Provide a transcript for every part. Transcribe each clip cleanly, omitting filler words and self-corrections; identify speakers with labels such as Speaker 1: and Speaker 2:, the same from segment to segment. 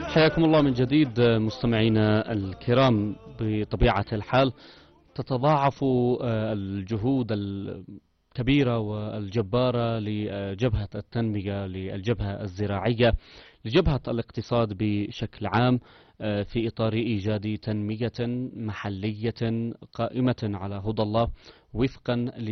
Speaker 1: حياكم الله من جديد مستمعينا الكرام. بطبيعة الحال تتضاعف الجهود الكبيرة والجبارة لجبهة التنمية، للجبهة الزراعية، لجبهة الاقتصاد بشكل عام، في إطار إيجاد تنمية محلية قائمة على هدى الله وفقا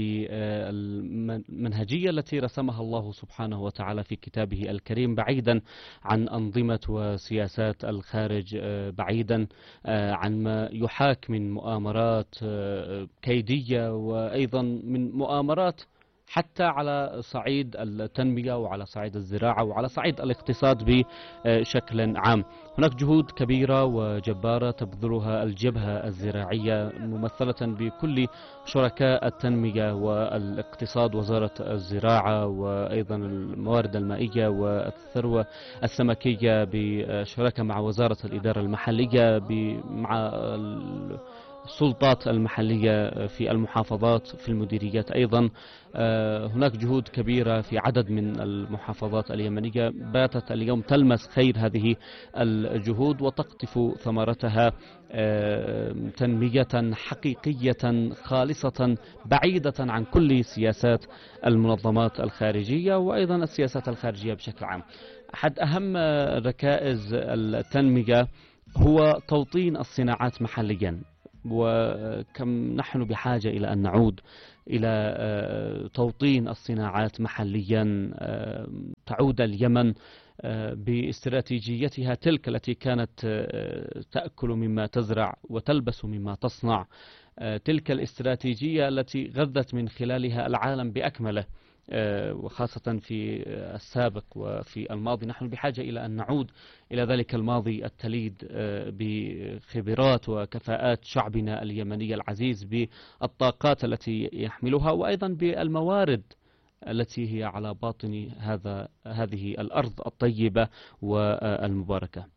Speaker 1: للمنهجية التي رسمها الله سبحانه وتعالى في كتابه الكريم، بعيدا عن أنظمة وسياسات الخارج، بعيدا عن ما يحاك من مؤامرات كيدية، وأيضا من مؤامرات حتى على صعيد التنمية وعلى صعيد الزراعة وعلى صعيد الاقتصاد بشكل عام. هناك جهود كبيرة وجبارة تبذلها الجبهة الزراعية ممثلة بكل شركاء التنمية والاقتصاد، وزارة الزراعة وأيضا الموارد المائية والثروة السمكية بشراكة مع وزارة الإدارة المحلية، مع السلطات المحلية في المحافظات، في المديريات أيضا. هناك جهود كبيرة في عدد من المحافظات اليمنية باتت اليوم تلمس خير هذه الجهود وتقطف ثمرتها تنمية حقيقية خالصة بعيدة عن كل سياسات المنظمات الخارجية وأيضا السياسات الخارجية بشكل عام. أحد أهم ركائز التنمية هو توطين الصناعات محليا، وكم نحن بحاجة إلى أن نعود إلى توطين الصناعات محليا. تعود اليمن باستراتيجيتها تلك التي كانت تأكل مما تزرع وتلبس مما تصنع، تلك الاستراتيجية التي غذت من خلالها العالم بأكمله، وخاصة في السابق وفي الماضي. نحن بحاجة إلى أن نعود إلى ذلك الماضي التليد بخبرات وكفاءات شعبنا اليمني العزيز، بالطاقات التي يحملها وأيضا بالموارد التي هي على باطن هذه الأرض الطيبة والمباركة.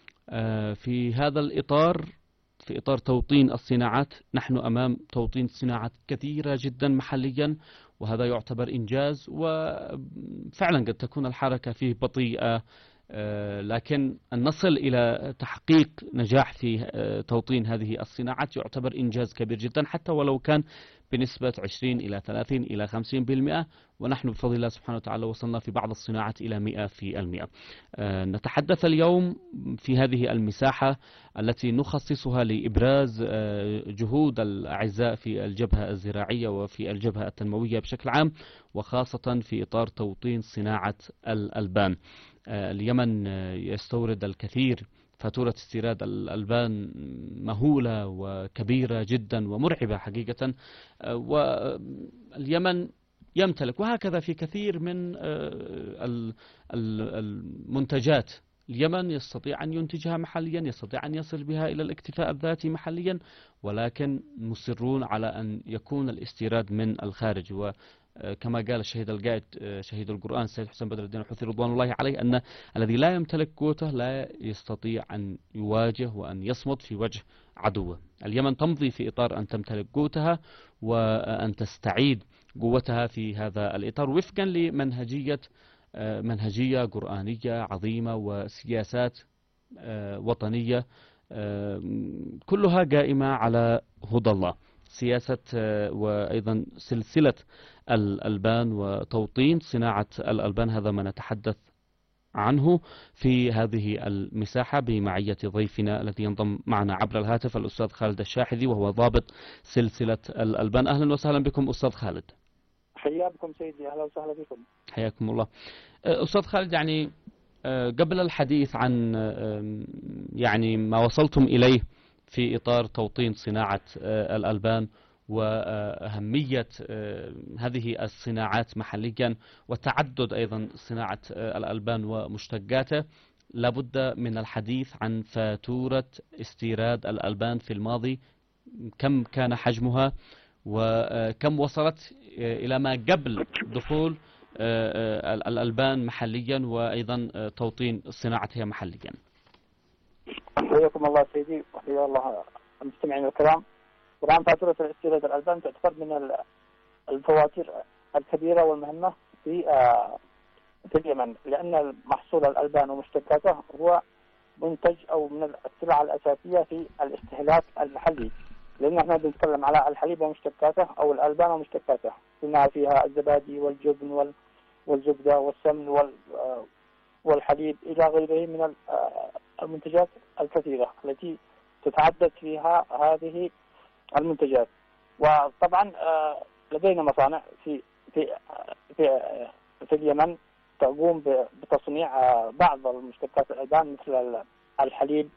Speaker 1: في هذا الإطار، في إطار توطين الصناعات، نحن أمام توطين صناعات كثيرة جدا محليا، وهذا يعتبر إنجاز. وفعلا قد تكون الحركة فيه بطيئة، لكن أن نصل إلى تحقيق نجاح في توطين هذه الصناعات يعتبر إنجاز كبير جدا، حتى ولو كان بنسبة 20 إلى 30 إلى 50%، ونحن بفضل الله سبحانه وتعالى وصلنا في بعض الصناعات إلى 100%. نتحدث اليوم في هذه المساحة التي نخصصها لإبراز جهود الأعزاء في الجبهة الزراعية وفي الجبهة التنموية بشكل عام، وخاصة في إطار توطين صناعة الألبان. اليمن يستورد الكثير، فاتورة استيراد الألبان مهولة وكبيرة جدا ومرعبة حقيقة، واليمن يمتلك، وهكذا في كثير من المنتجات. اليمن يستطيع أن ينتجها محليا، يستطيع أن يصل بها إلى الاكتفاء الذاتي محليا، ولكن مصرون على أن يكون الاستيراد من الخارج. وكما قال الشهيد القائد شهيد القرآن السيد حسين بدر الدين الحوثي رضوان الله عليه، أن الذي لا يمتلك قوته لا يستطيع أن يواجه وأن يصمد في وجه عدوه. اليمن تمضي في إطار أن تمتلك قوتها وأن تستعيد قوتها في هذا الإطار وفقا منهجية قرآنية عظيمة وسياسات وطنية كلها قائمة على هدى الله. سياسة وأيضا سلسلة الألبان وتوطين صناعة الألبان، هذا ما نتحدث عنه في هذه المساحة بمعية ضيفنا الذي ينضم معنا عبر الهاتف، الأستاذ خالد الشاحذي، وهو ضابط سلسلة الألبان. أهلا وسهلا بكم أستاذ خالد.
Speaker 2: حياكم سيدي، أهلا وسهلا بكم.
Speaker 1: حياكم الله. أستاذ خالد، يعني قبل الحديث عن يعني ما وصلتم إليه في إطار توطين صناعة الألبان وأهمية هذه الصناعات محليا وتعدد أيضا صناعة الألبان ومشتقاته، لابد من الحديث عن فاتورة استيراد الألبان في الماضي. كم كان حجمها وكم وصلت إلى ما قبل دخول الألبان محليا وأيضا توطين صناعتها محليا؟
Speaker 2: حياكم الله سيدي وحيا الله المستمعين الكرام. طبعا فاتورة استيراد الألبان تعتبر من الفواتير الكبيرة والمهمة في اليمن، لأن محصول الألبان ومشتقاته هو منتج أو من السلع الأساسية في الاستهلاك المحلي، لأن احنا بنتكلم على الحليب ومشتقاته أو الألبان ومشتقاته، بما فيها الزبادي والجبن والزبدة والسمن والحليب إلى غيره من المنتجات الكثيرة التي تتعدد فيها هذه المنتجات. وطبعا لدينا مصانع في في في اليمن تقوم بتصنيع بعض المشتقات الألبان مثل الحليب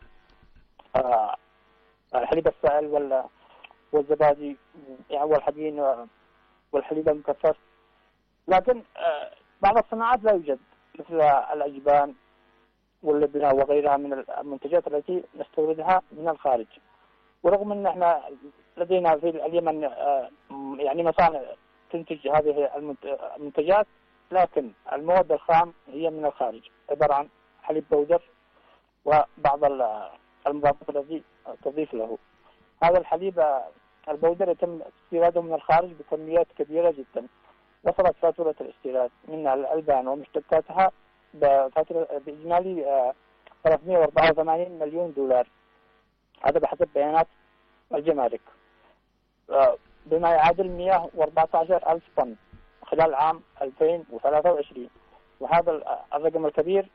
Speaker 2: الحليب السائل والزبادي والحليب والحليب المكثف. لكن بعض الصناعات لا يوجد مثل الأجبان واللبنة وغيرها من المنتجات التي نستوردها من الخارج. ورغم أن احنا لدينا في اليمن يعني مصانع تنتج هذه المنتجات، لكن المواد الخام هي من الخارج، عبارة عن حليب بودر وبعض المضادات التي تضيف له. هذا الحليب البودر يتم استيراده من الخارج بكميات كبيرة جدا. وصلت فاتورة الاستيراد من الألبان ومشتقاتها بإجمالي 384 مليون دولار، هذا بحسب بيانات الجمارك، بما يعادل 114 ألف طن خلال عام 2023. وهذا الرقم الكبير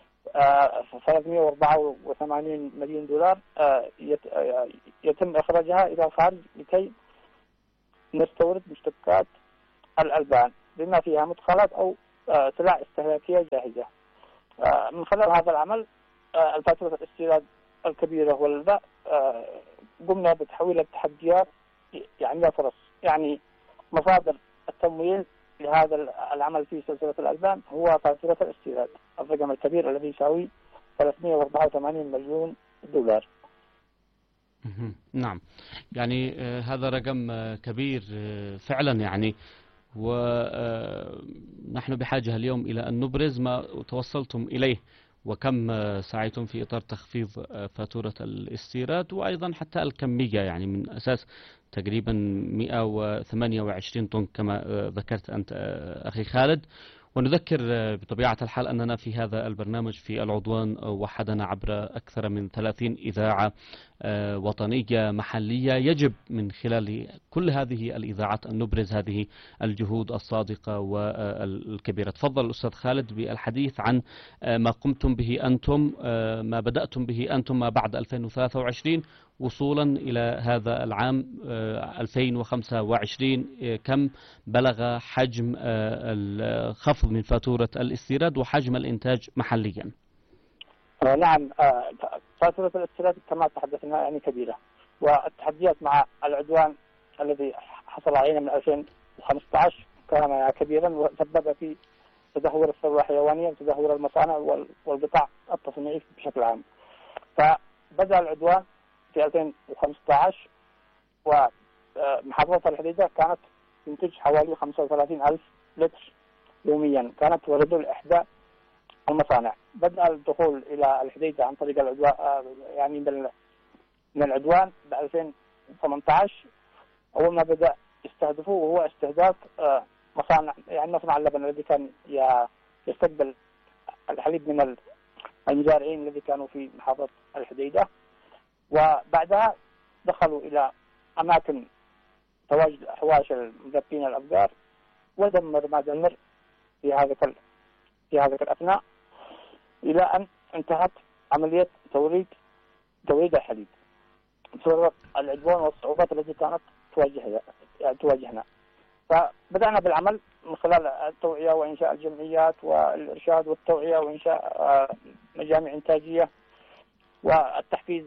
Speaker 2: 384 مليون دولار يتم إخراجها إلى الخارج لكي نستورد مشتقات الألبان بما فيها مدخلات أو سلع استهلاكية جاهزة. من خلال هذا العمل الفاتورة الاستيراد الكبيرة والباء قمنا بتحويل التحديات يعني فرص. يعني مصادر التمويل لهذا العمل في سلسلة الألبان هو فاتورة الاستيراد، الرقم الكبير الذي يساوي 384 مليون دولار.
Speaker 1: نعم، يعني هذا رقم كبير فعلا يعني، ونحن بحاجة اليوم إلى أن نبرز ما توصلتم إليه وكم سعيتم في إطار تخفيض فاتورة الاستيراد، وأيضا حتى الكمية، يعني من أساس تقريبا 128 طن كما ذكرت أنت أخي خالد. ونذكر بطبيعة الحال أننا في هذا البرنامج في العضوان وحدنا عبر أكثر من 30 إذاعة وطنية محلية، يجب من خلال كل هذه الإذاعات أن نبرز هذه الجهود الصادقة والكبيرة. تفضل أستاذ خالد بالحديث عن ما قمتم به أنتم، ما بدأتم به أنتم ما بعد 2023 وصولا إلى هذا العام 2025. كم بلغ حجم الخفض من فاتورة الاستيراد وحجم الإنتاج محليا؟
Speaker 2: نعم، فاتورة الاستيراد كما تحدثنا يعني كبيرة، والتحديات مع العدوان الذي حصل علينا من 2015 كان كبيرا وسبب في تدهور الثروة الحيوانية وتدهور المصانع والقطاع التصنيعي بشكل عام. فبدأ العدوان في 2015 ومحافظة الحديدة كانت تنتج حوالي 35 ألف لتر يوميا، كانت وردوا إحدى المصانع. بدأ الدخول إلى الحديدة عن طريق العدوان يعني من العدوان ب 2018. أول ما بدأ يستهدفوه وهو استهداف مصانع، يعني مصنع اللبن الذي كان يستقبل الحليب من المزارعين الذي كانوا في محافظة الحديدة. وبعدها دخلوا إلى أماكن تواجد أحواش المذبين الأبقار ودمر ما دمر في هذا الأثناء، إلى أن انتهت عملية توريد الحليب بسبب العدوان والصعوبات التي كانت تواجهنا. فبدأنا بالعمل من خلال التوعية وإنشاء الجمعيات والإرشاد والتوعية وإنشاء مجامع إنتاجية والتحفيز،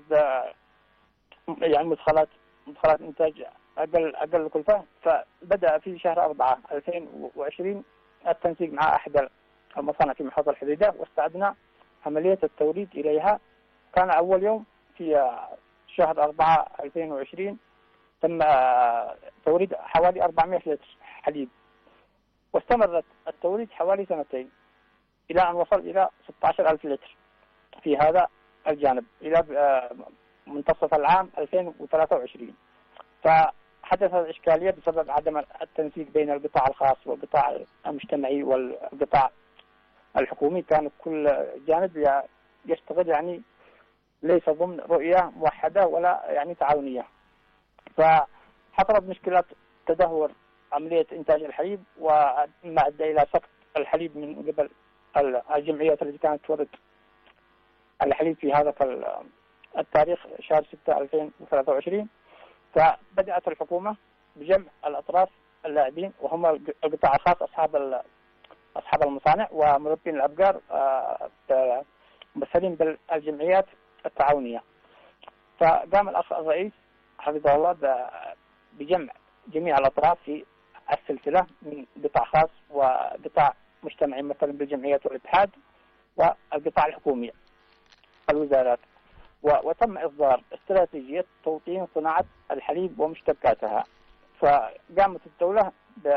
Speaker 2: يعني مدخلات إنتاج أقل كلفة. فبدأ في شهر 4 2020 التنسيق مع أحد المصانع في محافظة الحديدة، واستعدنا عملية التوريد إليها. كان أول يوم في شهر 4 2020 تم توريد حوالي 400 لتر حليب، واستمرت التوريد حوالي سنتين إلى أن وصل إلى 16,000 لتر في هذا الجانب إلى منتصف العام 2023. فحدثت الإشكالية بسبب عدم التنسيق بين القطاع الخاص والقطاع المجتمعي والقطاع الحكومي. كان كل جانب يشتغل يعني ليس ضمن رؤية موحدة ولا يعني تعاونية. فحصلت مشكلة تدهور عملية إنتاج الحليب، وما أدى إلى سقط الحليب من قبل الجمعيات التي كانت تورد الحليب في هذا التاريخ شهر 6 2023. فبدأت الحكومة بجمع الأطراف اللاعبين، وهم القطاع الخاص أصحاب المصانع ومربين الأبقار ممثلين بالجمعيات التعاونية. فقام الأخ الرئيس حفظه الله بجمع جميع الأطراف في السلسلة من قطاع خاص وقطاع مجتمعي مثلا بالجمعيات والاتحاد والقطاع الحكومي الوزارات، وتم إصدار استراتيجية توطين صناعة الحليب ومشتقاتها. فقامت الدولة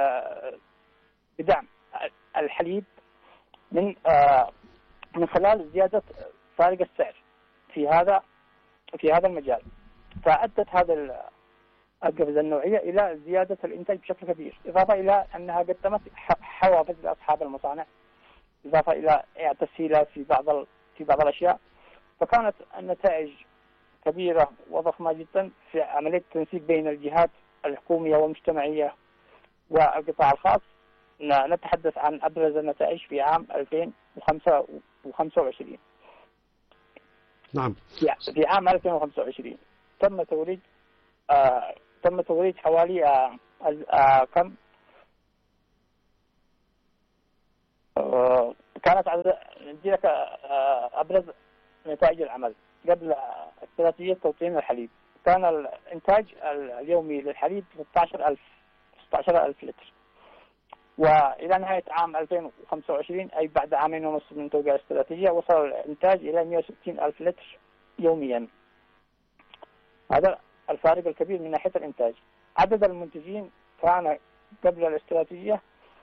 Speaker 2: بدعم الحليب من خلال زيادة فارق السعر في هذا المجال. فأدت هذا القفزة النوعية إلى زيادة الإنتاج بشكل كبير، إضافة إلى أنها قدمت حوافز لأصحاب المصانع، إضافة إلى تسهيلات في بعض الأشياء. فكانت النتائج كبيرة وضخمة جدا في عملية التنسيق بين الجهات الحكومية والمجتمعية والقطاع الخاص. نتحدث عن أبرز النتائج في عام 2025.
Speaker 3: نعم.
Speaker 2: في عام 2025 تم توريد حوالي كم كانت ندي لك أبرز نتائج العمل قبل استراتيجية توطين الحليب. كان الإنتاج اليومي للحليب 16,000 لتر، وإلى نهاية عام 2025 أي بعد عامين ونصف من توقيع الاستراتيجية وصل الإنتاج إلى 160,000 لتر يوميا. هذا الفارق الكبير من ناحية الإنتاج. عدد المنتجين كان قبل الاستراتيجية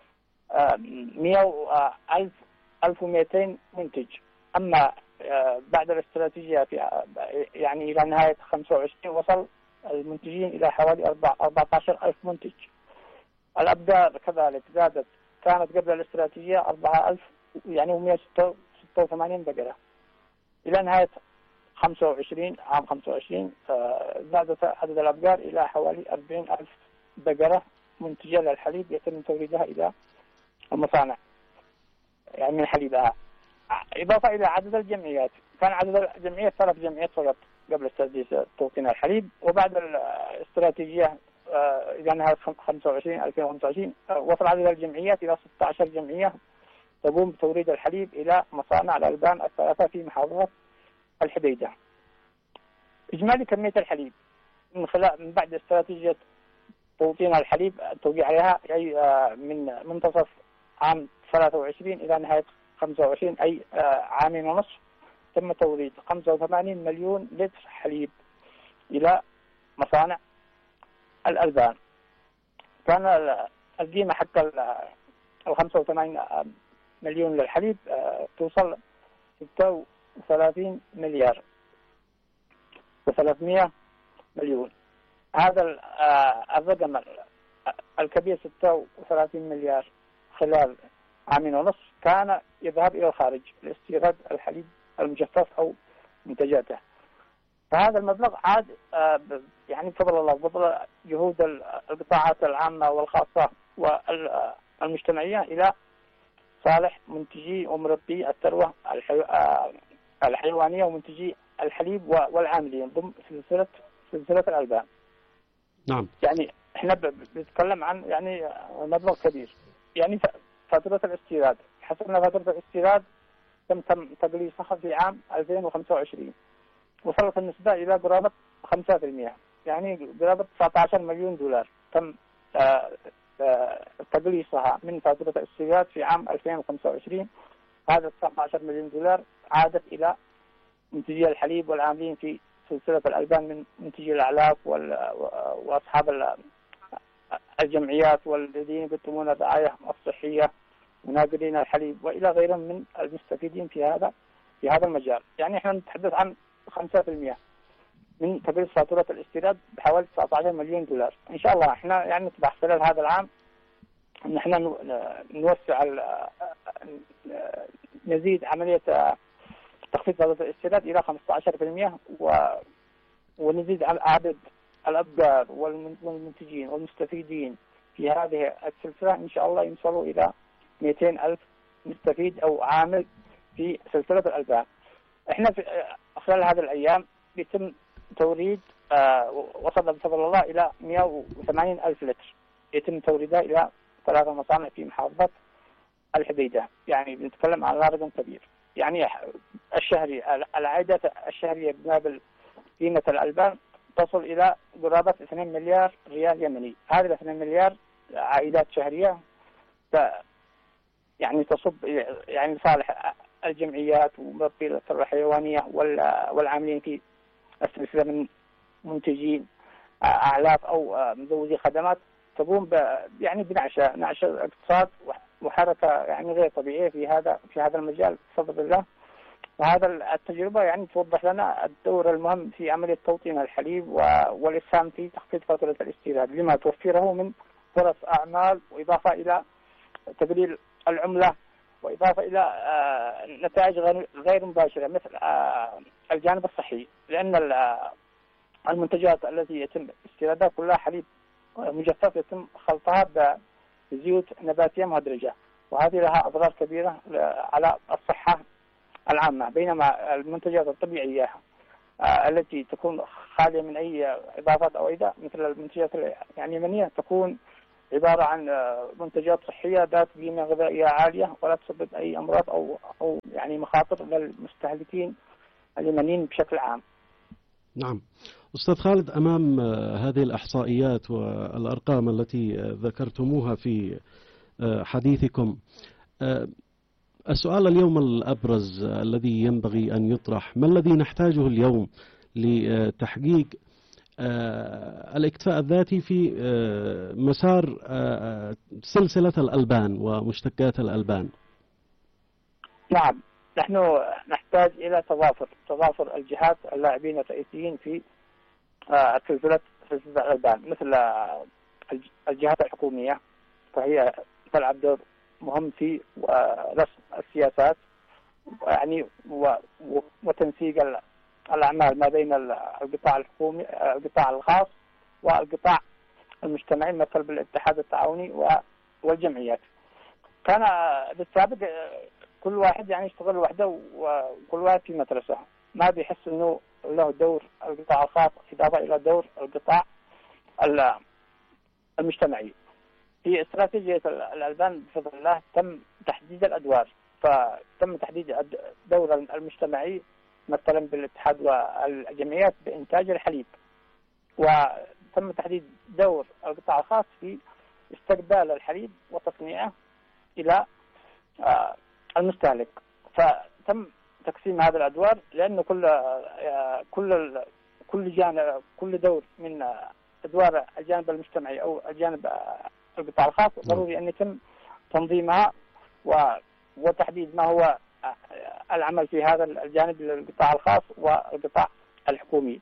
Speaker 2: 100,200 منتج، أما بعد الاستراتيجية يعني إلى نهاية 25 وصل المنتجين إلى حوالي 14,000 منتج. الأبقار كذلك زادت، كانت قبل الاستراتيجية 4,000 يعني 186 بقرة، إلى نهاية عام 25 زادت عدد الأبقار إلى حوالي 40,000 بقرة منتجة للحليب يتم توريدها إلى المصانع يعني من حليبها. إضافة إلى عدد الجمعيات، كان عدد الجمعيات 3 جمعيات فقط قبل استراتيجية توطين الحليب، وبعد الاستراتيجية إلى نهاية 2025 وصل عدد الجمعيات إلى 16 جمعية تقوم بتوريد الحليب إلى مصانع الألبان الثلاثة في محافظة الحديدة. إجمالي كمية الحليب من بعد استراتيجية توطين الحليب التوقيع عليها أي من منتصف عام 23 إلى نهاية 25 أي عامين ونصف تم توريد 85 مليون لتر حليب إلى مصانع الألبان. كان القيمة حق 85 مليون للحليب توصل 36 مليار و300 مليون. هذا الرقم الكبير 36 مليار خلال عامين ونصف كان يذهب إلى الخارج لاستيراد الحليب المجفف أو منتجاته. فهذا المبلغ عاد يعني بفضل الله وبفضل جهود القطاعات العامة والخاصة والمجتمعية إلى صالح منتجي ومربي الثروة الحيوانية ومنتجي الحليب والعاملين ضمن سلسلة الألبان.
Speaker 3: نعم.
Speaker 2: يعني احنا بنتكلم عن يعني مبلغ كبير. يعني فاتورة الاستيراد، حسبنا فاتورة الاستيراد تم تقليصها في عام 2025 وصلت النسبة إلى قرابة 5%، يعني قرابة 19 مليون دولار تم تقليصها من فاتورة الاستيراد في عام 2025. هذا 19 مليون دولار عادت إلى منتجي الحليب والعاملين في سلسلة الألبان من منتجي الأعلاف وأصحاب الجمعيات والذين يقدمون الرعاية الصحية وناقلين الحليب وإلى غيرهم من المستفيدين في هذا المجال. يعني احنا نتحدث عن 5% من تقليص فاتورة الاستيراد بحوالي 19 مليون دولار. إن شاء الله احنا يعني نطمح خلال هذا العام ان احنا نوسع نزيد عملية تخفيض فائدة الاستيراد إلى 15%، ونزيد عدد الأبقار والمنتجين والمستفيدين في هذه السلسلة إن شاء الله يوصلوا إلى 200,000 مستفيد أو عامل في سلسلة الألبان. إحنا في خلال هذه الأيام يتم توريد وصل بفضل الله إلى 180,000 لتر، يتم توريدها إلى 3 مصانع في محافظة الحديدة. يعني بنتكلم عن رقم كبير. يعني الشهري العائدات الشهرية بمقابل قيمة الألبان تصل إلى قرابة 2 مليار ريال يمني. هذه 2 مليار عائدات شهرية يعني تصب يعني لصالح الجمعيات ومربي الثروة الحيوانية والعاملين في السلسلة من منتجين أعلاف أو مزودي خدمات، تقوم يعني بنعش الاقتصاد وحركة يعني غير طبيعية في هذا المجال بفضل الله. وهذا التجربة يعني توضح لنا الدور المهم في عملية توطين الحليب والإسهام في تخفيض فاتورة الاستيراد لما توفره من فرص أعمال، وإضافة إلى تقليل العملة، وإضافة إلى نتائج غير مباشرة مثل الجانب الصحي، لأن المنتجات التي يتم استيرادها كلها حليب مجفف يتم خلطها بزيوت نباتية مهدرجة، وهذه لها أضرار كبيرة على الصحة العامة. بينما المنتجات الطبيعية التي تكون خالية من أي إضافات أو أيضا مثل المنتجات يعني اليمنية تكون عبارة عن منتجات صحية ذات قيمة غذائية عالية ولا تسبب أي أمراض أو يعني مخاطر للمستهلكين اليمنيين بشكل عام.
Speaker 3: نعم. أستاذ خالد، أمام هذه الإحصائيات والأرقام التي ذكرتموها في حديثكم، السؤال اليوم الأبرز الذي ينبغي أن يطرح: ما الذي نحتاجه اليوم لتحقيق الاكتفاء الذاتي في مسار سلسلة الألبان ومشتقات الألبان؟
Speaker 2: نعم، نحن نحتاج إلى تضافر الجهات اللاعبين الرئيسيين في سلسلة الألبان، مثل الجهات الحكومية، فهي تلعب دور مهم في رسم السياسات يعني وتنسيق الأعمال ما بين القطاع الحكومي، القطاع الخاص، والقطاع المجتمعي مثل بالاتحاد التعاوني والجمعيات. كان بالسابق كل واحد يعني يشتغل لوحده وكل واحد في مدرسة، ما بيحس انه له دور القطاع الخاص إضافة إلى دور القطاع المجتمعي. في استراتيجية الألبان بفضل الله تم تحديد الأدوار، فتم تحديد الدور المجتمعي مثلا بالاتحاد والجمعيات بإنتاج الحليب، وتم تحديد دور القطاع الخاص في استقبال الحليب وتصنيعه إلى المستهلك. فتم تقسيم هذه الأدوار، لأن كل دور من أدوار الجانب المجتمعي أو الجانب القطاع الخاص ضروري أن يتم تنظيمها وتحديد ما هو العمل في هذا الجانب للقطاع الخاص والقطاع الحكومي.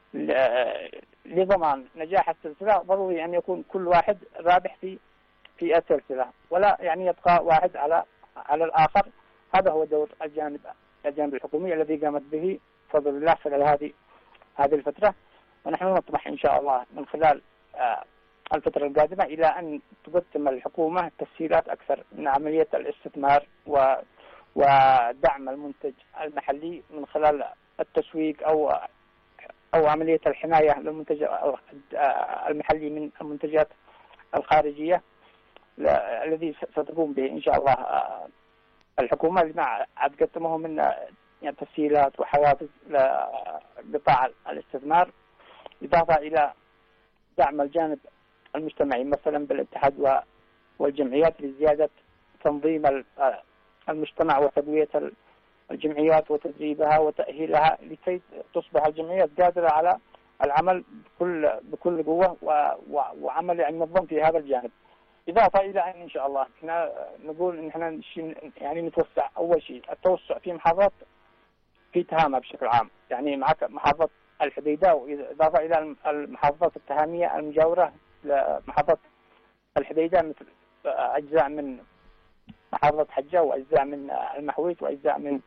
Speaker 2: لضمان نجاح السلسلة ضروري أن يكون كل واحد رابح في السلسلة، ولا يعني يبقى واحد على الآخر. هذا هو دور الجانب الحكومي الذي قامت به بفضل الله خلال هذه الفترة، ونحن نطمح إن شاء الله من خلال الفترة القادمة إلى أن تقدم الحكومة تسهيلات أكثر من عملية الاستثمار ودعم المنتج المحلي من خلال التسويق أو عملية الحماية للمنتج المحلي من المنتجات الخارجية الذي ستقوم به إن شاء الله الحكومة لما قدمه من يعني تسهيلات وحوافز لقطاع الاستثمار، إضافة إلى دعم الجانب المجتمعي مثلا بالاتحاد والجمعيات لزيادة تنظيم المجتمع وتقوية الجمعيات وتدريبها وتأهيلها لكي تصبح الجمعيات قادرة على العمل بكل قوة وعمل يعني منظم في هذا الجانب. إضافة إلى أن إن شاء الله إحنا نقول إن إحنا يعني نتوسع. أول شيء التوسع في محافظات في تهامة بشكل عام، يعني معك محافظة الحديدة وإضافة إلى المحافظات التهامية المجاورة لمحافظة الحديدة مثل أجزاء من محافظة حجة وأجزاء من المحويت وأجزاء من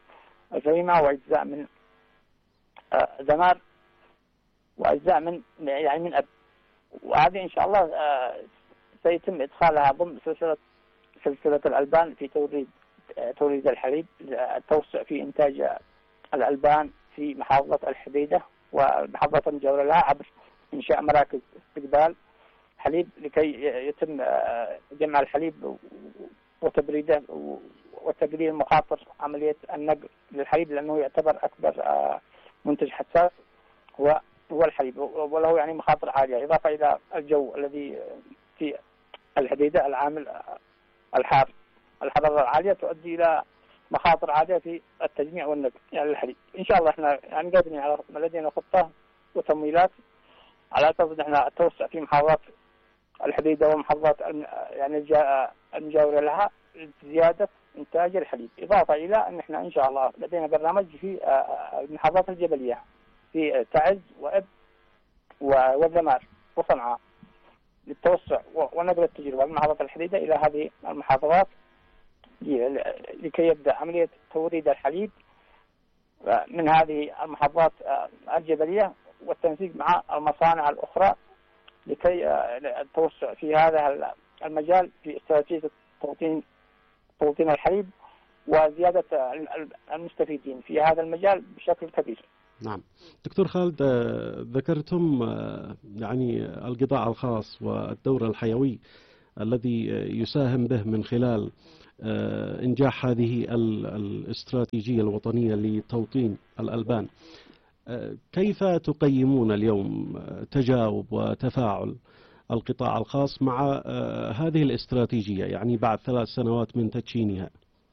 Speaker 2: الجريمة وأجزاء من دمار وأجزاء من يعني من أب. وهذه إن شاء الله سيتم إدخالها ضمن سلسلة الألبان في توريد الحليب، التوسع في إنتاج الألبان في محافظة الحديدة ومحافظة المجاورة لها عبر إنشاء مراكز استقبال حليب لكي يتم جمع الحليب وتبريده وتقليل مخاطر عملية النقل للحليب، لأنه يعتبر أكبر منتج حساس هو الحليب، وله يعني مخاطر عالية، إضافة إلى الجو الذي في الحديدة العامل الحار. الحرارة العالية تؤدي إلى مخاطر عالية في التجميع والنقل يعني للحليب. إن شاء الله إحنا يعني قادرين على لدينا خطة وتمويلات على أساس إحنا التوسع في محافظات الحديدة ومحافظات يعني المجاورة لها لزيادة إنتاج الحليب، إضافة إلى أن إحنا إن شاء الله لدينا برنامج في المحافظات الجبلية في تعز وإب والذمار وصنعاء للتوسع ونقل التجربة من محافظة الحديدة إلى هذه المحافظات لكي يبدأ عملية توريد الحليب من هذه المحافظات الجبلية والتنسيق مع المصانع الأخرى لكي التوسع في هذا المجال في استراتيجية توطين الحليب وزيادة المستفيدين في هذا المجال بشكل كبير.
Speaker 3: نعم دكتور خالد، ذكرتم يعني القطاع الخاص والدور الحيوي الذي يساهم به من خلال إنجاح هذه الاستراتيجية الوطنية لتوطين الألبان. كيف تقيمون اليوم تجاوب وتفاعل القطاع الخاص مع هذه الاستراتيجية يعني بعد 3 سنوات من تدشينها؟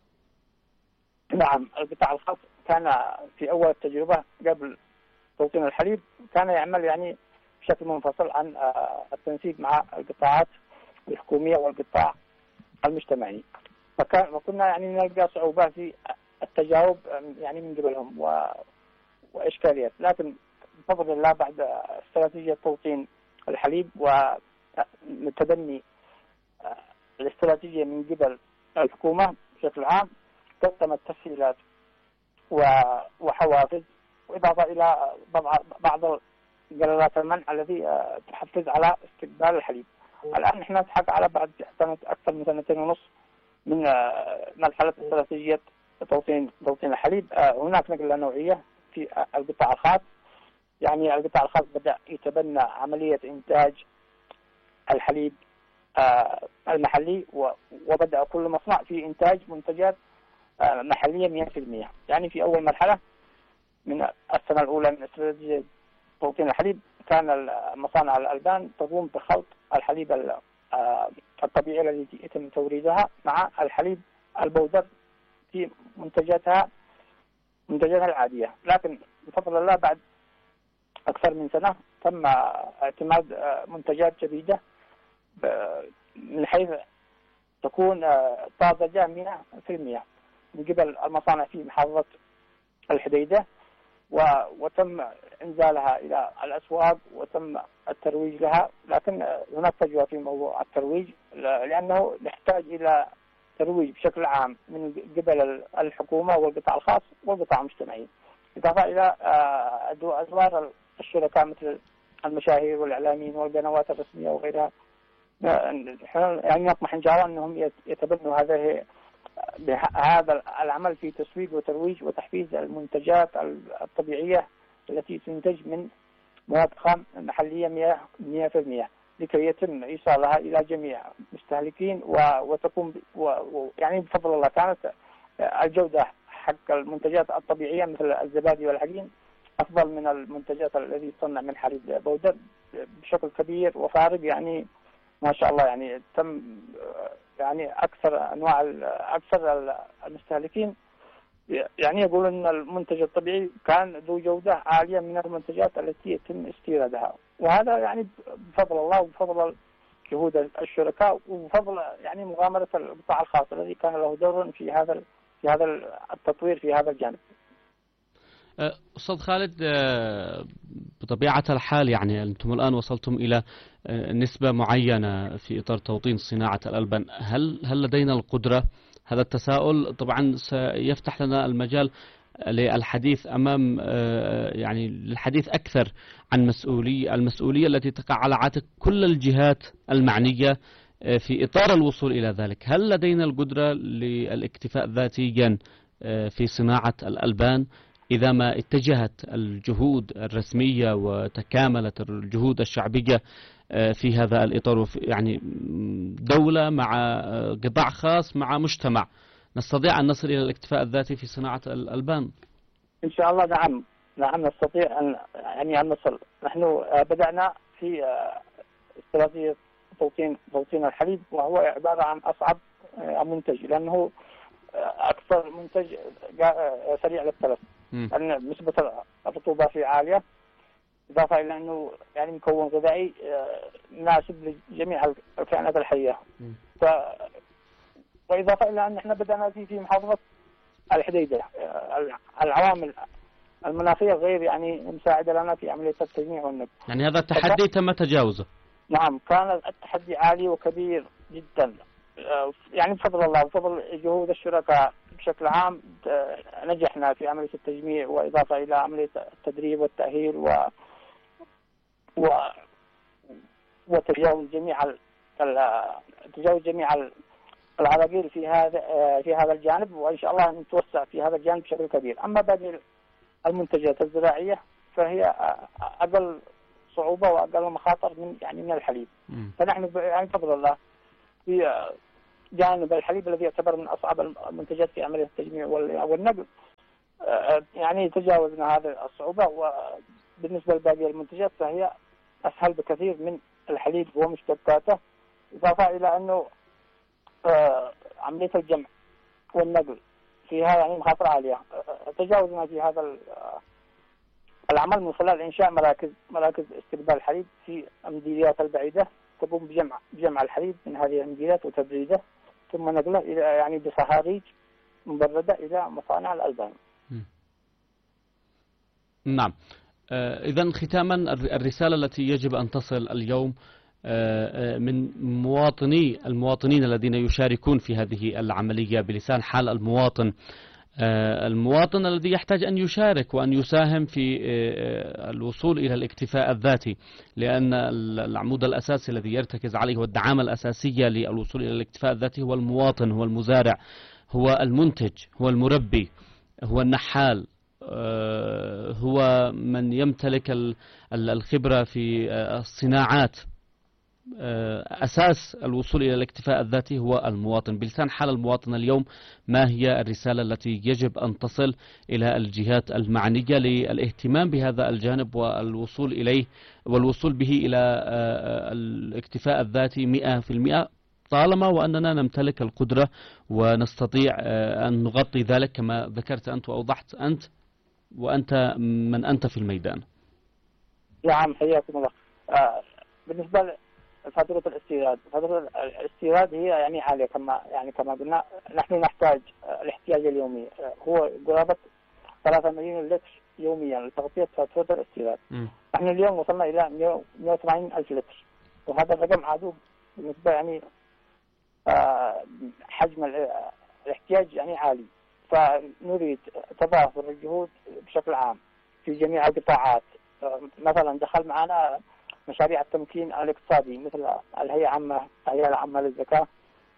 Speaker 2: نعم، القطاع الخاص كان في أول التجربة قبل توطين الحليب كان يعمل يعني بشكل منفصل عن التنسيق مع القطاعات الحكومية والقطاع المجتمعي، وكنا يعني نلقى صعوبة في التجاوب يعني من قبلهم وإشكاليات، لكن بفضل الله بعد استراتيجية توطين الحليب وتبني الاستراتيجية من قبل الحكومة بشكل عام تمت تسهيلات وحوافز، وإضافة إلى بعض قرارات المنع الذي تحفز على استقبال الحليب. الآن نحن نتحقق على بعد أكثر من 2.5 من مرحلة استراتيجية توطين الحليب. هناك نقلة نوعية في القطاع الخاص، يعني القطاع الخاص بدأ يتبنى عملية إنتاج الحليب المحلي، وبدأ كل مصنع في إنتاج منتجات محلية 100%. يعني في أول مرحلة من السنة الأولى من استراتيجية توطين الحليب كان مصانع الألبان تقوم بخلط الحليب الطبيعي الذي يتم توريدها مع الحليب البودر في منتجاتها العادية، لكن بفضل الله بعد أكثر من سنة تم اعتماد منتجات جديدة من حيث تكون طازجة 100% من قبل المصانع في محافظة الحديدة، وتم إنزالها إلى الأسواق وتم الترويج لها. لكن هناك فجوة في موضوع الترويج لأنه يحتاج إلى ترويج بشكل عام من قبل الحكومة والقطاع الخاص والقطاع المجتمعي، إضافة إلى أدوار الشركاء مثل المشاهير والإعلاميين والقنوات الرسمية وغيرها. يعني نطمح إن شاء الله أنهم يتبنوا هذا العمل في تسويق وترويج وتحفيز المنتجات الطبيعية التي تنتج من مواد خام محلية 100% لكي يتم إيصالها إلى جميع المستهلكين وتكون يعني بفضل الله كانت الجودة حق المنتجات الطبيعية مثل الزبادي والعجين أفضل من المنتجات التي تصنع من حليب بودر بشكل كبير وفارق. يعني ما شاء الله يعني تم يعني أكثر المستهلكين يعني يقول أن المنتج الطبيعي كان ذو جودة عالية من المنتجات التي يتم استيرادها، وهذا يعني بفضل الله وبفضل جهود الشركاء وبفضل يعني مغامرة القطاع الخاص الذي كان له دور في هذا التطوير في هذا الجانب.
Speaker 1: أستاذ خالد، بطبيعة الحال يعني أنتم الآن وصلتم إلى نسبة معينة في إطار توطين صناعة الألبان، هل لدينا القدرة؟ هذا التساؤل طبعا سيفتح لنا المجال للحديث أمام يعني الحديث أكثر عن المسؤولية التي تقع على عاتق كل الجهات المعنية في إطار الوصول إلى ذلك. هل لدينا القدرة للاكتفاء ذاتيا في صناعة الألبان إذا ما اتجهت الجهود الرسمية وتكاملت الجهود الشعبية في هذا الإطار، يعني دولة مع قطاع خاص مع مجتمع، نستطيع أن نصل إلى الاكتفاء الذاتي في صناعة الألبان؟
Speaker 2: إن شاء الله نعم نستطيع أن نصل. نحن بدأنا في استراتيجية توطين الحليب، وهو عبارة عن أصعب منتج لأنه أكثر منتج سريع للتلف، لأن نسبة الرطوبة فيه عالية، إضافة إلى أنه يعني مكون غذائي مناسب لجميع الكائنات الحية. وإضافة إلى أن احنا بدأنا في محافظة الحديدة، العوامل المناخية غير يعني مساعدة لنا في عملية التجميع والنقل.
Speaker 1: يعني هذا التحدي تم تجاوزه؟
Speaker 2: نعم، كان التحدي عالي وكبير جدا، يعني بفضل الله وبفضل جهود الشركاء بشكل عام نجحنا في عملية التجميع، وإضافة إلى عملية التدريب والتأهيل وتجاوز جميع العراقيل في هذا الجانب، وإن شاء الله نتوسع في هذا الجانب بشكل كبير. أما باقي المنتجات الزراعية فهي أقل صعوبة وأقل مخاطر من الحليب. فنحن يعني بفضل الله في جانب الحليب الذي يعتبر من أصعب المنتجات في عملية التجميع والنقل يعني تجاوزنا هذه الصعوبة، وبالنسبة لباقي المنتجات فهي أسهل بكثير من الحليب ومشتقاته، إضافة إلى أنه عملية الجمع والنقل فيها يعني مخاطر عالية. تجاوزنا في هذا العمل من خلال إنشاء مراكز استقبال الحليب في المديريات البعيدة، تقوم بجمع الحليب من هذه المديريات وتبريده ثم نقله إلى يعني بصهاريج مبردة إلى مصانع الألبان.
Speaker 1: نعم. إذن ختاما، الرسالة التي يجب أن تصل اليوم من المواطنين الذين يشاركون في هذه العملية بلسان حال المواطن الذي يحتاج أن يشارك وأن يساهم في الوصول إلى الاكتفاء الذاتي، لأن العمود الأساسي الذي يرتكز عليه والدعامة الأساسية للوصول إلى الاكتفاء الذاتي هو المواطن، هو المزارع، هو المنتج، هو المربي، هو النحال، هو من يمتلك الخبرة في الصناعات. أساس الوصول إلى الاكتفاء الذاتي هو المواطن. بلسان حال المواطن اليوم، ما هي الرسالة التي يجب أن تصل إلى الجهات المعنية للاهتمام بهذا الجانب والوصول إليه والوصول به إلى الاكتفاء الذاتي 100%، طالما وأننا نمتلك القدرة ونستطيع أن نغطي ذلك كما ذكرت أنت وأوضحت أنت، وأنت من أنت في الميدان؟
Speaker 2: نعم، حياكم الله. بالنسبة فاتورة الاستيراد هي يعني عالية، كما قلنا نحن نحتاج الاحتياج اليومي هو قرابة 3 مليون لتر يوميا لتغطية فاتورة الاستيراد. نحن اليوم وصلنا إلى 180 ألف لتر، وهذا الرقم عدو بالنسبة يعني حجم الاحتياج يعني عالي. فنريد تضافر الجهود بشكل عام في جميع القطاعات. مثلا دخل معنا مشاريع التمكين الاقتصادي مثل الهيئة العامة للزكاة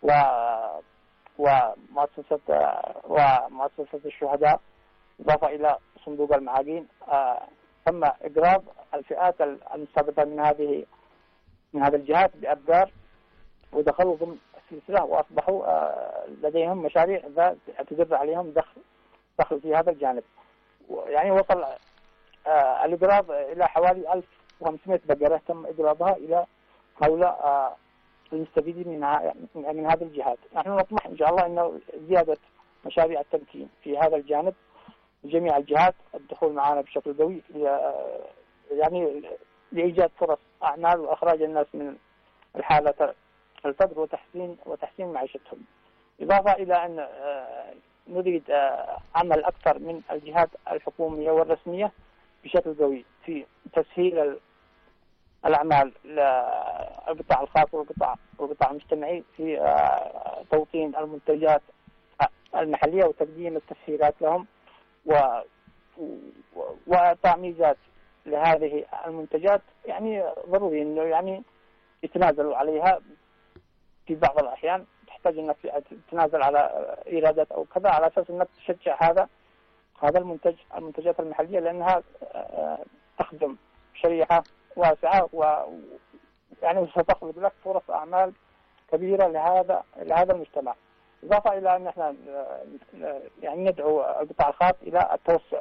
Speaker 2: ومؤسسة الشهداء، إضافة إلى صندوق المعاقين. تم إقراض الفئات المستهدفة من هذه الجهات بأبدار، ودخلوا ضمن السلسلة وأصبحوا لديهم مشاريع تدر عليهم دخل في هذا الجانب. يعني وصل الإقراض إلى حوالي 1500 بقرة تم إقراضها إلى هؤلاء المستفيدين من هذه الجهات. نحن نطمح إن شاء الله أنه زيادة مشاريع التمكين في هذا الجانب جميع الجهات، الدخول معنا بشكل قوي يعني لإيجاد فرص أعمال وإخراج الناس من الحالة الفقر وتحسين معيشتهم. إضافة إلى أن نريد عمل أكثر من الجهات الحكومية والرسمية بشكل قوي في تسهيل الأعمال للقطاع الخاص والقطاع المجتمعي في توطين المنتجات المحلية وتقديم التسهيلات لهم، وإعطاء ميزات لهذه المنتجات، يعني ضروري إنه يعني يتنازلوا عليها في بعض الأحيان. تحتاج إنك تتنازل على إيرادات أو كذا على أساس إنك تشجع هذا المنتجات المحلية، لأنها تخدم شريحة واسعة يعني ستخلق لك فرص أعمال كبيرة لهذا المجتمع. إضافة إلى أن احنا يعني ندعو القطاع الخاص إلى التوسع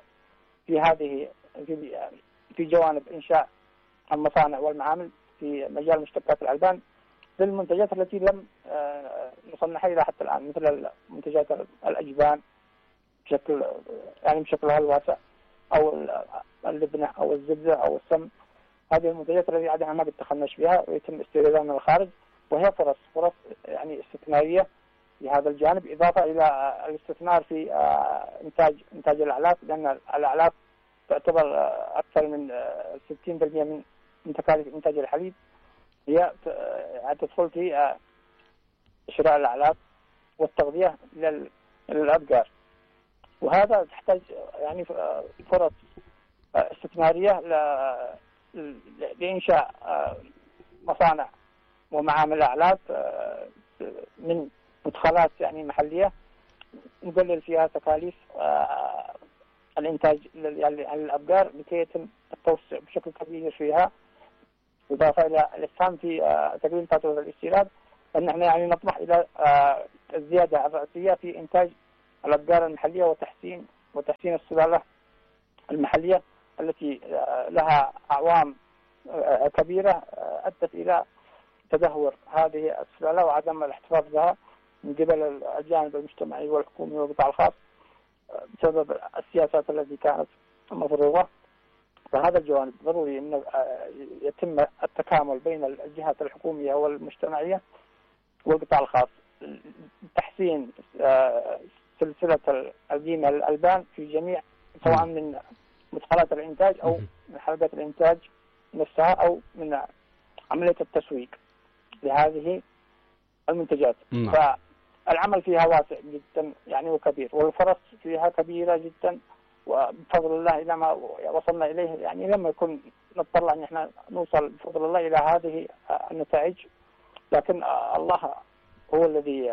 Speaker 2: في جوانب إنشاء المصانع والمعامل في مجال مشتقات الألبان للمنتجات التي لم نصنعها إلى حتى الآن، مثل منتجات الأجبان بشكلها الواسع، أو اللبنة أو الزبدة أو السم. هذه المنتجات التي عادة ما دخلناش فيها ويتم استيرادها من الخارج، وهي فرص يعني استثمارية لهذا الجانب، إضافة إلى الاستثمار في إنتاج الأعلاف، لأن الأعلاف تعتبر أكثر من 60% من تكاليف إنتاج الحليب هي تدخل في شراء الأعلاف والتغذية للأبقار. وهذا تحتاج يعني فرص استثمارية لإنشاء مصانع ومعامل أعلاف من مدخلات يعني محلية، نقلل فيها تكاليف الإنتاج للأبقار لكي يتم التوسع بشكل كبير فيها، إضافة إلى الإسهام في تقليل فاتورة الاستيراد. أن احنا يعني نطمح إلى الزيادة الرئيسية في إنتاج الأبقار المحلية وتحسين السلالة المحلية التي لها أعوام كبيرة أدت إلى تدهور هذه السلالة وعدم الاحتفاظ بها من قبل الجانب المجتمعي والحكومي والقطاع الخاص بسبب السياسات التي كانت مفروضة. فهذا الجوانب ضروري أن يتم التكامل بين الجهات الحكومية والمجتمعية والقطاع الخاص، تحسين سلسلة القيمة للألبان في جميع، سواء من مدخلات الإنتاج أو من حلقة الإنتاج نفسها أو من عملية التسويق لهذه المنتجات. فالعمل فيها واسع جدا يعني وكبير، والفرص فيها كبيرة جدا، وبفضل الله إلى ما وصلنا إليه يعني لما يكون نضطر أن احنا نوصل بفضل الله إلى هذه النتائج، لكن الله هو الذي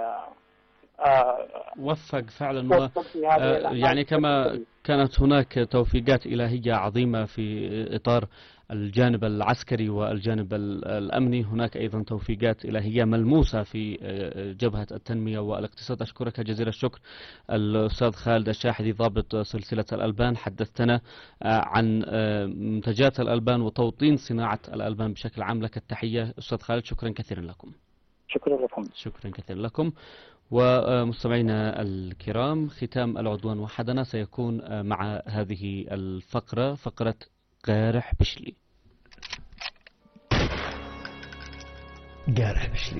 Speaker 1: وفق فعلا. يعني كما كانت هناك توفيقات إلهية عظيمة في إطار الجانب العسكري والجانب الأمني، هناك أيضا توفيقات إلهية ملموسة في جبهة التنمية والاقتصاد. أشكرك جزيل الشكر الأستاذ خالد الشاحذي ضابط سلسلة الألبان، حدثتنا عن منتجات الألبان وتوطين صناعة الألبان بشكل عام. لك التحية أستاذ خالد، شكرا كثيرا لكم. شكرا كثيرا لكم. ومستمعينا الكرام، ختام العدوان وحدنا سيكون مع هذه الفقرة، فقرة قارح بشلي.
Speaker 4: قارح بشلي.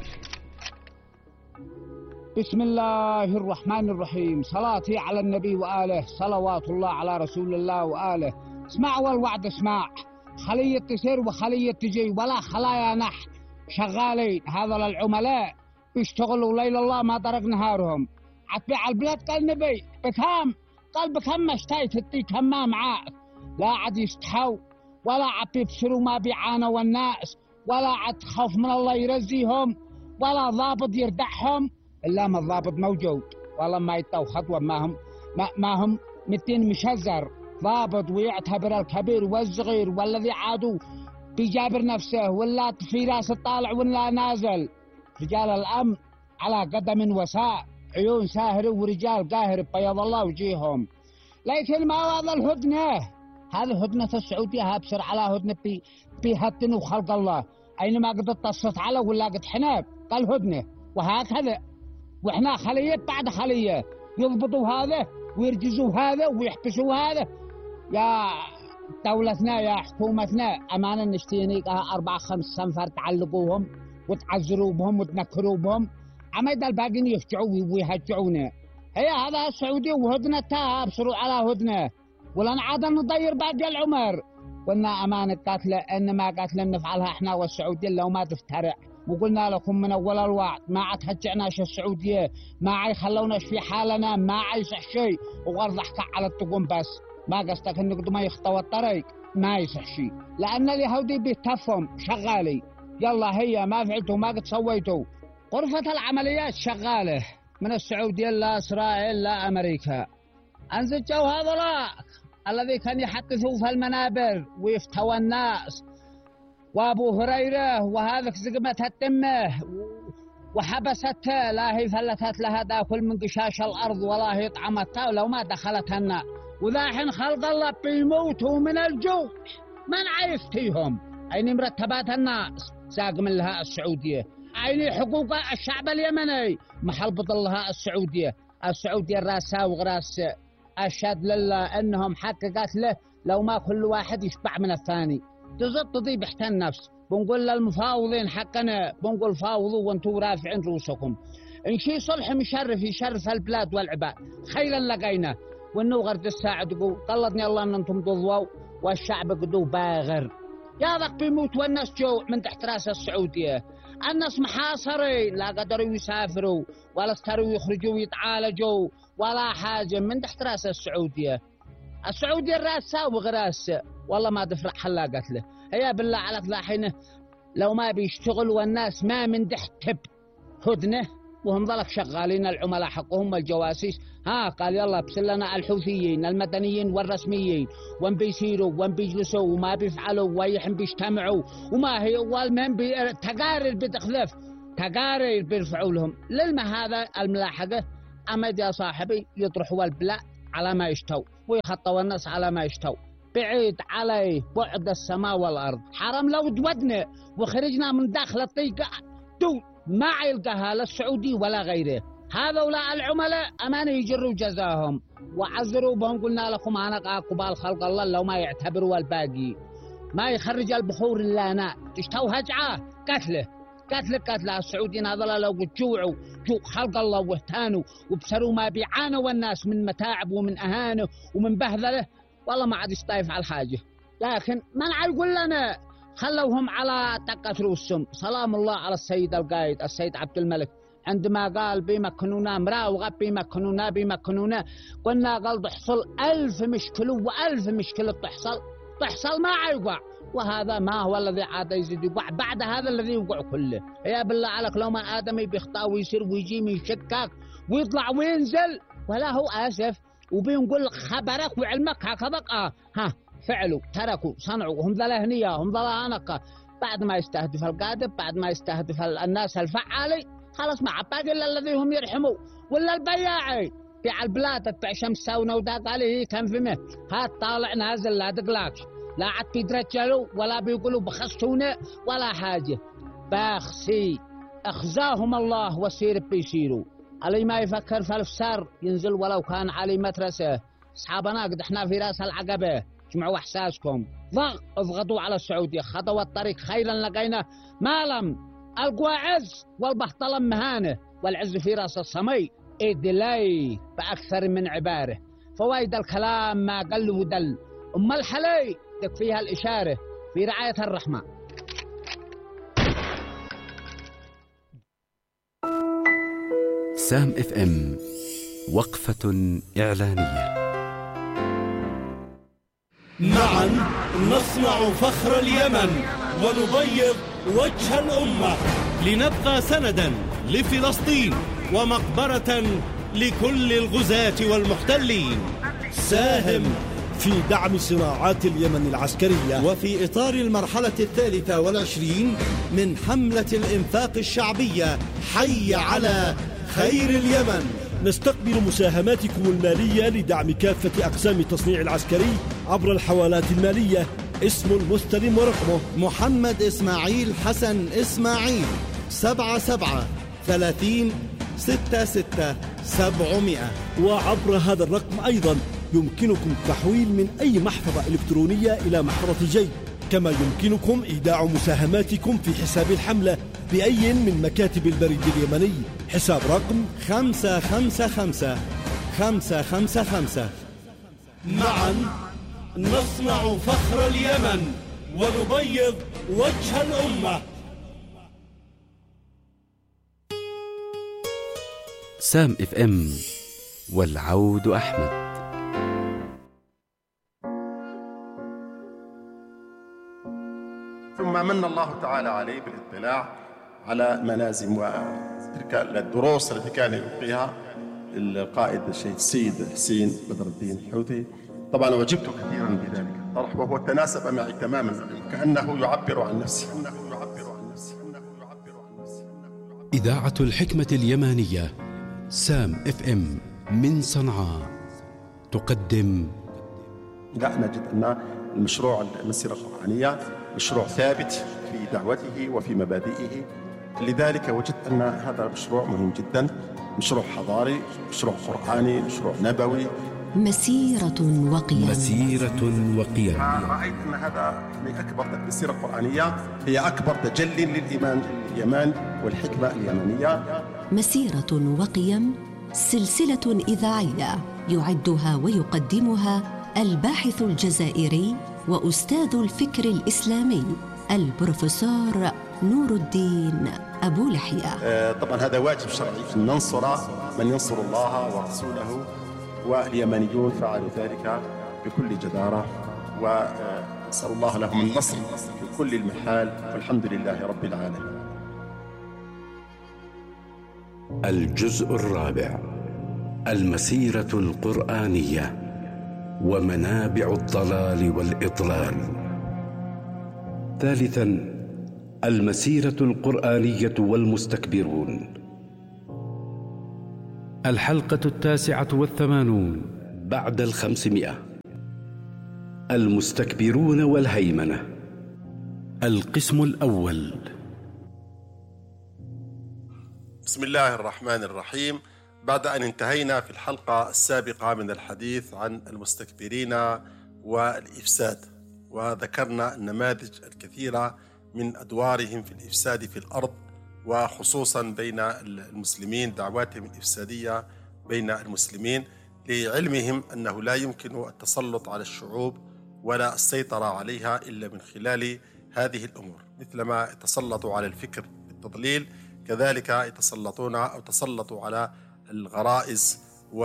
Speaker 4: بسم الله الرحمن الرحيم، صلاتي على النبي وآله، صلوات الله على رسول الله وآله. اسمع والوعد اسمع، خلية تسير وخلية تجي ولا خلايا نحن شغالين. هذا للعملاء بيشتغلوا ليل الله ما طرق نهارهم. عتبيع البلاد قال نبي بكام، قال بكم اشتيت التي كما معاك. لا عاد يستحوا ولا عاد يبصروا ما بيعانوا والناس، ولا عاد خوف من الله يرزيهم، ولا ضابط يردعهم الا ما الضابط موجود. والله ما يطوا خطوه ما هم 200 مشزر ضابط ويعتبر الكبير والصغير والذي عادوا بيجابر نفسه ولا في راس الطالع ولا نازل. رجال الأمن على قدم وساء، عيون ساهرة ورجال قاهر بيض الله وجيهم. لكن ما هذا الهدنة، هذه هدنة السعودية، هابشر على هدنة بيهتنوا خلق الله. أينما قد اتصلت على ولا قد حناب قال هدنة، وهكذا. وإحنا خلية بعد خلية يضبطوا هذا ويرجزوا هذا ويحبسوا هذا. يا دولتنا يا حكومتنا أمانة نشتيني 4-5 سنفر تعلقوهم وتعزروا بهم وتنكروا بهم، عميد الباقين يفجعوا ويهجعونا. هي هذا السعودي وهدنتها ابصروا على هدنه، ولن عاد نضير باقي العمر. قلنا أمانة قاتلة إنما قاتلة نفعلها إحنا والسعوديين لو ما تفترع وقلنا لكم من أول الوقت ما عاد هجعناش السعودية، ما عاد خلوناش في حالنا، ما عاد يصح شيء، وغرض أحكى على التقوم بس. ما قصدك إنك ما يخطوا الطريق، ما يصح شيء، لأن اليهودي بيتفهم شغالي. يلا هي ما فعلتوا ما قد سويتوا. غرفة العمليات شغالة من السعودية لا إسرائيل لا أمريكا. أنزجوا هذولاك الذي كان يحدثوا في المنابر ويفتوى الناس، وابو هريره وهذاك زقمت التمه وحبسته، لا هي فلتت لها تاكل من قشاش الارض ولا هي طعمتها ولو ما دخلتها. وذاحين خلق الله بيموتوا من الجوع، من عيفتيهم؟ اين مرتبات الناس ساق من لها السعوديه؟ اين حقوق الشعب اليمني؟ محل بطلها السعوديه. السعوديه راسها وغراس. اشهد لله انهم حققت له لو ما كل واحد يشبع من الثاني. تضيب بحت النفس. بنقول للمفاوضين حقنا، بنقول فاوضوا وانتم رافعين رؤوسكم. ان شي صلح مشرف يشرف البلاد والعباد خيرا لقينا. وانه غرد الساعه تقول طلتني الله ان انتم تضووا والشعب قدو باغر. يا ذاك بيموت والناس جوع من تحت راس السعوديه. الناس محاصرين لا قدروا يسافروا ولا استروا يخرجوا ويتعالجوا ولا حاجه من تحت راس السعوديه. السعوديه راسها وغراسه والله ما تفرق حلاقت له. هي بالله عليك ذاحين لو ما بيشتغل والناس ما من تحت تب هدنه وهم ظلك شغالين العملاء حقهم الجواسيس. ها قال يلا بسلنا الحوثيين المدنيين والرسميين وان بيسيروا وان بيجلسوا وما بيفعلوا ويحن بيجتمعوا وما هي والمهم تقارير بتخلف تقارير بيرفعوا لهم للما هذا الملاحقه. أمد يا صاحبي يطرحوا البلاء على ما يشتوا ويخطوا الناس على ما يشتوا. بعيد عليه بعد السماء والأرض. حرام لو تودنا وخرجنا من داخل الطيقة دو ما يلقاها لا السعودي ولا غيره. هذولا العملاء أمانة يجروا جزاهم وعذروا بهم. قلنا لكم أنا قبال خلق الله لو ما يعتبروا الباقي ما يخرج البحور إلا أنا. تشتوا هجعة قتله السعوديين هذولا لو جوعوا جوع خلق الله واهتانوا وبسروا ما بيعانوا والناس من متاعب ومن أهانه ومن بهذله والله ما عاد يستايف على الحاجة. لكن ما يقول لنا خلوهم على طقة رؤوسهم. سلام الله على السيد القائد السيد عبد الملك عندما قال بيمكنونا مراوغة بيمكنونا قلنا قال تحصل 1000 مشكلة و1000 مشكلة تحصل ما يوقع. وهذا ما هو الذي عاد يزيد يوقع بعد هذا الذي يوقع كله. يا بالله عليك لو ما آدمي بيخطأ ويصير ويجي من شكاك ويطلع وينزل ولا هو آسف وبينقول خبرك وعلمك هكذا ها فعلوا تركوا صنعوا هم ذا هنية هم ذا أنقة. بعد ما يستهدف القادم بعد ما يستهدف الناس الفعالي خلاص ما عباقي إلا الذي هم يرحموا ولا البياعي بيع البلاد تبع شمس ساونا وداق عليه كان فيمه. هات طالع نازل لا تقلقش لا عاد بيترجلوا ولا بيقولوا بخصونا ولا حاجة. باخسي أخزاهم الله وسير بيسيروا. علي ما يفكر في الفسار ينزل ولو كان علي مترسه. أصحابنا قد احنا في راس العقبة جمعوا إحساسكم اضغطوا على السعودية خطوا الطريق خيرا لقينا ما لم القوى عز والبهطلة مهانة والعز في راس الصمي إدلي بأكثر من عبارة. فوائد الكلام ما قل ودل. أما الحلي تكفيها الإشارة في رعاية الرحمن.
Speaker 5: سام اف ام وقفة إعلانية.
Speaker 6: معا نصنع فخر اليمن ونبيض وجه الأمة لنبقى سندا لفلسطين ومقبرة لكل الغزاة والمحتلين. ساهم في دعم صناعات اليمن العسكرية وفي إطار المرحلة 23 من حملة الإنفاق الشعبية حي على خير اليمن. نستقبل مساهماتكم المالية لدعم كافة أقسام التصنيع العسكري عبر الحوالات المالية. اسم المستلم ورقمه محمد إسماعيل حسن إسماعيل 77 30 66 700. وعبر هذا الرقم أيضا يمكنكم التحويل من أي محفظة إلكترونية إلى محفظة جي. كما يمكنكم إيداع مساهماتكم في حساب الحملة بأي من مكاتب البريد اليمني. حساب رقم 555 555. معا نصنع فخر اليمن ونبيض وجه الأمة.
Speaker 5: سام اف ام، والعود أحمد.
Speaker 7: ثم من الله تعالى عليه بالاطلاع على منازم وتلك الدروس التي كان يلقيها القائد الشهيد السيد حسين بدر الدين الحوثي. طبعا أعجبت كثيرا بذلك الطرح، وهو تناسب معي تماما، كأنه يعبر عن نفسه.
Speaker 5: إذاعة الحكمة اليمانية سام اف ام من صنعاء تقدم.
Speaker 7: لا، نجد أن المشروع المسيرة القرآنية مشروع ثابت في دعوته وفي مبادئه، لذلك وجدت أن هذا مشروع مهم جدا، مشروع حضاري، مشروع قرآني، مشروع نبوي،
Speaker 8: مسيرة وقيم.
Speaker 7: رأيت أن هذا أكبر المسيرة القرآنية هي أكبر تجلي للإيمان اليماني والحكمة اليمانية.
Speaker 8: مسيرة وقيم، سلسلة إذاعية يعدها ويقدمها الباحث الجزائري وأستاذ الفكر الإسلامي البروفيسور نور الدين أبو لحية.
Speaker 7: طبعا هذا واجب شرعي أن ننصر من ينصر الله ورسوله، واليمنيون فعلوا ذلك بكل جدارة، ونسأل الله لهم النصر في كل المحال، والحمد لله رب العالمين.
Speaker 5: الجزء الرابع، المسيرة القرآنية ومنابع الضلال والإضلال. ثالثا، المسيرة القرآنية والمستكبرون. الحلقة 89 بعد 500. المستكبرون والهيمنة. القسم الأول.
Speaker 7: بسم الله الرحمن الرحيم. بعد أن انتهينا في الحلقة السابقة من الحديث عن المستكبرين والإفساد، وذكرنا النماذج الكثيرة من أدوارهم في الإفساد في الأرض، وخصوصا بين المسلمين، دعواتهم الإفسادية بين المسلمين، لعلمهم أنه لا يمكن التسلط على الشعوب ولا السيطرة عليها إلا من خلال هذه الأمور. مثلما يتسلطوا على الفكر بالتضليل، كذلك يتسلطون أو تسلطوا على الغرائز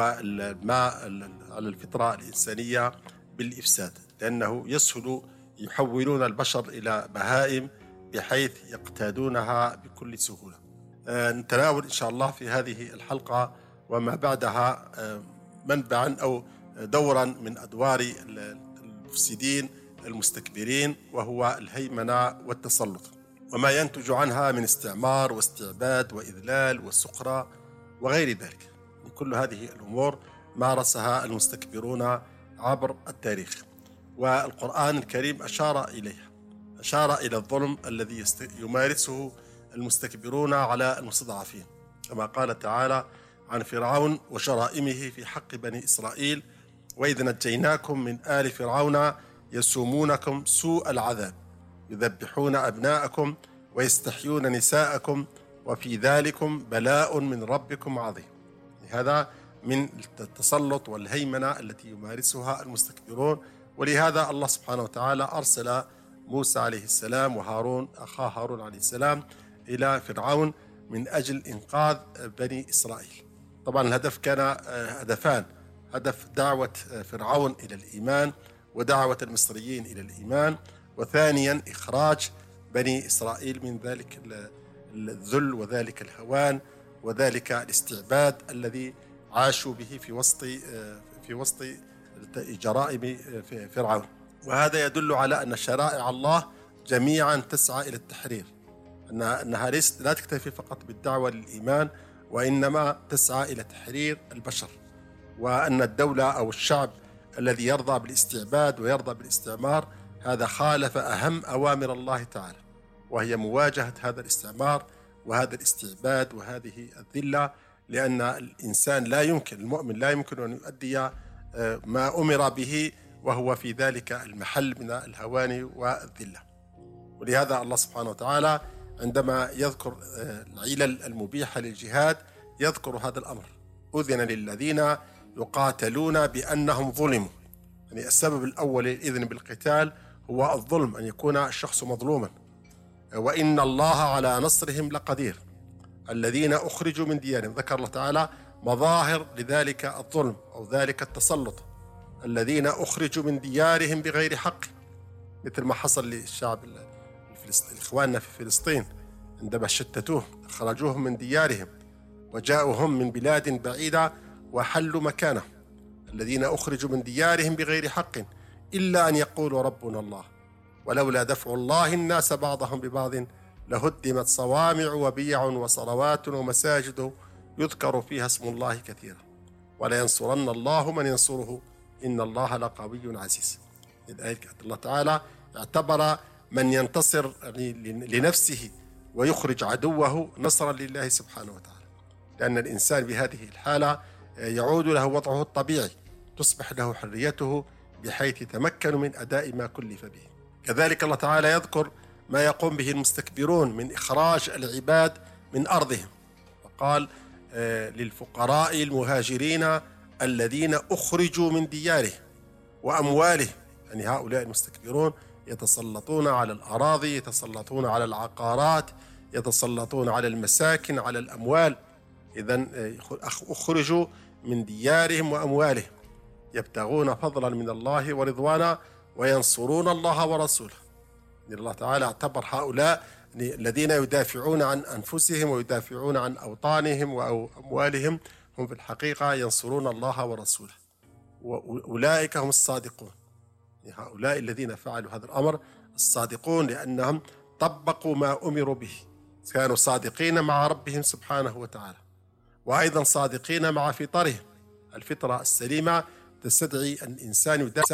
Speaker 7: على الفطرة الإنسانية بالإفساد، لأنه يسهل يحولون البشر إلى بهائم بحيث يقتادونها بكل سهولة. نتناول إن شاء الله في هذه الحلقة وما بعدها منبعا أو دورا من أدوار المفسدين المستكبرين، وهو الهيمنة والتسلط، وما ينتج عنها من استعمار واستعباد وإذلال وسخرة وغير ذلك. كل هذه الأمور مارسها المستكبرون عبر التاريخ، والقرآن الكريم أشار إليها، أشار إلى الظلم الذي يمارسه المستكبرون على المستضعفين، كما قال تعالى عن فرعون وجرائمه في حق بني إسرائيل: وإذ نجيناكم من آل فرعون يسومونكم سوء العذاب يذبحون أبناءكم ويستحيون نساءكم وفي ذلكم بلاء من ربكم عظيم. هذا من التسلط والهيمنة التي يمارسها المستكبرون. ولهذا الله سبحانه وتعالى أرسل موسى عليه السلام وهارون أخاه هارون عليه السلام إلى فرعون من أجل إنقاذ بني إسرائيل. طبعا الهدف كان هدفان: هدف دعوة فرعون إلى الإيمان ودعوة المصريين إلى الإيمان، وثانيا إخراج بني إسرائيل من ذلك الذل وذلك الهوان وذلك الاستعباد الذي عاشوا به في وسط جرائم فرعون. وهذا يدل على أن شرائع الله جميعا تسعى إلى التحرير، أنها لا تكتفي فقط بالدعوة للإيمان، وإنما تسعى إلى تحرير البشر، وأن الدولة أو الشعب الذي يرضى بالاستعباد ويرضى بالاستعمار هذا خالف أهم أوامر الله تعالى، وهي مواجهة هذا الاستعمار وهذا الاستعباد وهذه الذلة، لأن الإنسان المؤمن لا يمكن أن يؤدي ما أمر به وهو في ذلك المحل من الهوان والذلة. ولهذا الله سبحانه وتعالى عندما يذكر العلل المبيحة للجهاد يذكر هذا الأمر: أذن للذين يقاتلون بأنهم ظلموا. يعني السبب الأول للإذن بالقتال هو الظلم، أن يكون الشخص مظلوما. وإن الله على نصرهم لقدير الذين أخرجوا من ديارهم. ذكر الله تعالى: مظاهر لذلك الظلم أو ذلك التسلط، الذين أخرجوا من ديارهم بغير حق، مثل ما حصل للشعب إخواننا في فلسطين عندما شتتوه خرجوهم من ديارهم وجاءوا هم من بلاد بعيدة وحلوا مكانه، الذين أخرجوا من ديارهم بغير حق إلا أن يقولوا ربنا الله ولولا دفع الله الناس بعضهم ببعض لهدمت صوامع وبيع وصلوات ومساجد يذكر فيها اسم الله كثيرا ولينصرن الله من ينصره إن الله لقوي عزيز. الله تعالى اعتبر من ينتصر لنفسه ويخرج عدوه نصرا لله سبحانه وتعالى، لأن الإنسان بهذه الحالة يعود له وضعه الطبيعي، تصبح له حريته بحيث يتمكن من أداء ما كلف به. كذلك الله تعالى يذكر ما يقوم به المستكبرون من إخراج العباد من أرضهم، وقال للفقراء المهاجرين الذين أخرجوا من ديارهم وأموالهم، يعني هؤلاء المستكبرون يتسلطون على الأراضي، يتسلطون على العقارات، يتسلطون على المساكن، على الأموال. إذن أخرجوا من ديارهم وأموالهم يبتغون فضلا من الله ورضوانا وينصرون الله ورسوله. الله تعالى اعتبر هؤلاء الذين يدافعون عن أنفسهم ويدافعون عن أوطانهم وأموالهم هم في الحقيقة ينصرون الله ورسوله، وأولئك هم الصادقون. هؤلاء الذين فعلوا هذا الأمر الصادقون، لأنهم طبقوا ما أمروا به، كانوا صادقين مع ربهم سبحانه وتعالى، وأيضا صادقين مع فطرهم. الفطرة السليمة تستدعي أن الإنسان يدافع